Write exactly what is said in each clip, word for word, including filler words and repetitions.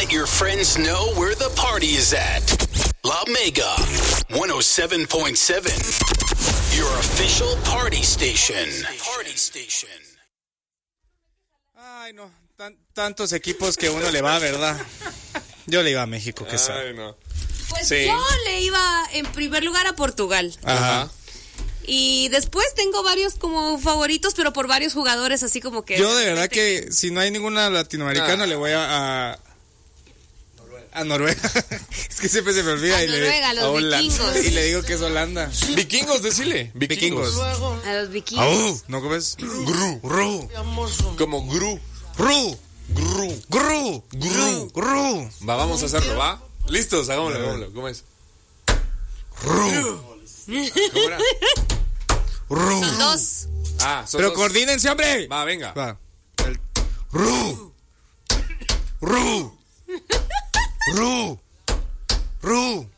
let your friends know where the party is at. La Mega one oh seven point seven, your official party station. Party station. Ay, no, tan, tantos equipos que uno le va, ¿verdad? Yo le iba a México, que sabe. Ay, no. Pues Sí. yo le iba en primer lugar a Portugal. Ajá. Y después tengo varios como favoritos, pero por varios jugadores, así como que... Yo de verdad que si no hay ninguna latinoamericana Ah. le voy a... a... A Noruega. Es que siempre se me olvida. A y Noruega, le, los a Holanda. vikingos. Y le digo que es Holanda. Vikingos, decile. Vikingos. Vikingos. A los vikingos. Au, ¿no comes? Gru, gru, Como Gru. gru, Gru. gru, gru, gru, Va, vamos a hacerlo, ¿va? Listos, hagámoslo, hagámoslo. ¿Cómo es? gru, ¿Cómo era? gru. Son dos. Ah, son Pero dos. coordínense, hombre. Va, venga. Va. El... Ru. Ru. Ru. Ru.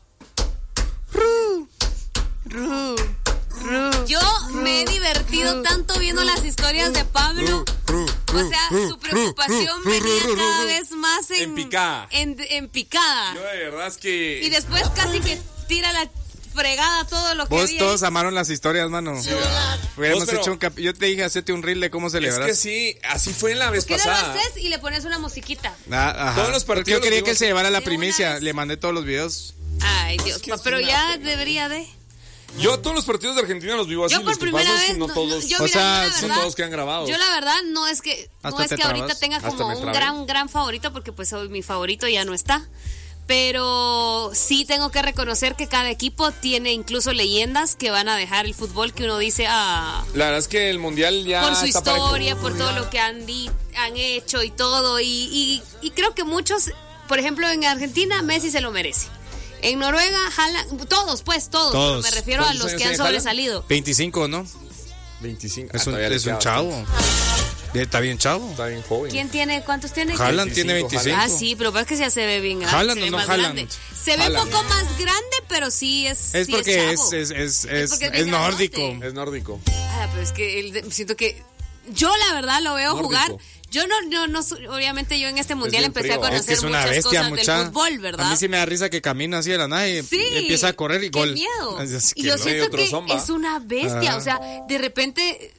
Yo me he divertido tanto viendo las historias de Pablo. Ru. O sea, su preocupación venía cada vez más en, En picada. En, en picada. Yo de verdad es que... Y después casi que tira la fregada todo lo que Vos había. todos amaron las historias, mano. Hubiéramos Vos, pero- hecho un cap... Yo te dije, hacete un reel de cómo Es celebras. que sí, así fue en la vez ¿Por qué no lo pasada. haces y le pones una musiquita? Ah, ajá. Todos los Porque partidos yo quería los que él se llevara la de una primicia. vez. Le mandé todos los videos. Ay, Dios, que pa, es pero una ya pena. debería de... Yo todos los partidos de Argentina los vivo así. Yo por los que primera pasa es vez... que no no- todos, yo, O mira, sea, yo la son verdad, todos quedan grabados. Yo la verdad no es que no Hasta es te que ahorita trabas. tenga Hasta como me un trabé. gran gran favorito, porque pues hoy mi favorito ya no está. Pero sí tengo que reconocer que cada equipo tiene incluso leyendas que van a dejar el fútbol, que uno dice, ah, La verdad es que el mundial ya por su está parejo. historia, por todo lo que han, di- han hecho y todo. Y, y, y creo que muchos, por ejemplo, en Argentina, Messi se lo merece. En Noruega, Haaland, todos, pues, todos. Todos. Me refiero a ¿Cuántos los años que han tiene Haaland? sobresalido. veinticinco, ¿no? veinticinco. Es Ah, un, todavía le es un queda chavo. bastante. Está bien chavo. Está bien joven. ¿Quién tiene? ¿Cuántos tiene? Haaland tiene veinticinco, veinticinco. Ah, sí, pero es que ya se ve bien grande. Haaland se o ve no más Haaland. grande. Se ve Haaland. un poco más grande, pero sí es. Es sí porque es, es, chavo. es, es, es, porque es es bien nórdico. grandote. Es nórdico. Ah, pero es que el- siento que. Yo, la verdad, lo veo Nórdico. jugar. Yo no, no, no, soy- obviamente yo en este mundial bien empecé frío. a conocer Es que es una muchas bestia, cosas mucha. del fútbol, ¿verdad? A mí sí me da risa que camina así de la nada y Sí, empieza a correr y qué gol. miedo. Así es Y que yo no. siento Medio que trozón, ¿va? es una bestia, Ajá. o sea, de repente,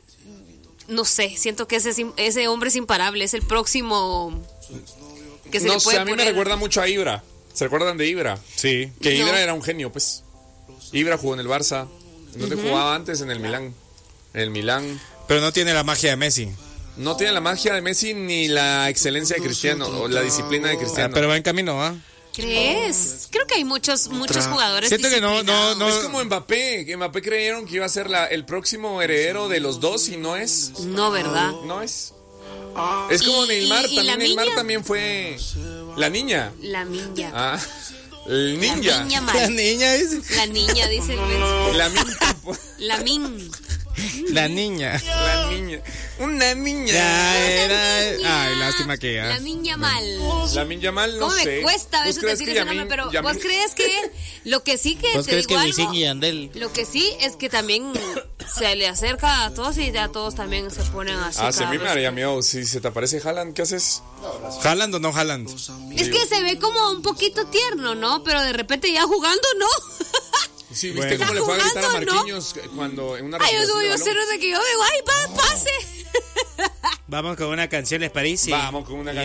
no sé, siento que ese, es im- ese hombre es imparable, es el próximo que se No le sé, puede a mí me poner. recuerda mucho a Ibra. ¿Se recuerdan de Ibra? Sí. Que No. Ibra era un genio, pues. Ibra jugó en el Barça. ¿Dónde jugaba antes? En el Milán. En el Milán. Pero no tiene la magia de Messi. No tiene la magia de Messi ni la excelencia de Cristiano o la disciplina de Ah, Cristiano. pero va en camino, ¿ah? ¿Crees? Creo que hay muchos, muchos jugadores Siento que no, no, no. Es como Mbappé, que Mbappé creyeron que iba a ser la, el próximo heredero de los dos y no es. No, ¿verdad? No es. Es como Y- Neymar, y- y también la Neymar niña. también fue la niña. La niña. Ah, el ninja. La niña La mal. niña dice. La niña, dice el Benzo. La min- La min. La niña. La niña. Una niña. Ya era. Niña. Ay, lástima que ya. La niña mal. La min Yamal, no ¿Cómo sé. me cuesta a ¿Vos veces crees decir que ese nombre? Yamin- Pero Yamin- vos crees que lo que sí que ¿Vos te crees que digo Wisin algo, y Yandel? lo que sí es que también se le acerca a todos y ya todos también se ponen así. Ah, si a cada mí me vez. haría miedo. Si se te aparece Haaland, ¿qué haces? ¿Haaland o no Haaland? Es que se ve como un poquito tierno, ¿no? Pero de repente ya jugando, ¿no? Sí, ¿viste Bueno. cómo le fue a gritar a Jugando, ¿no? Marquinhos cuando en una Ay, yo recuperación soy de yo balón? cero de que yo digo, ay, pa- pase. Vamos con una canción, ¿les parece? Vamos con una